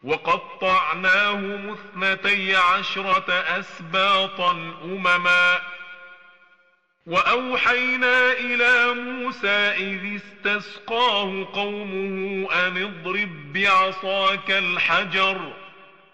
وقطعناهم 12 أسباطا أمما. وأوحينا إلى موسى إذ استسقاه قومه أن اضرب بعصاك الحجر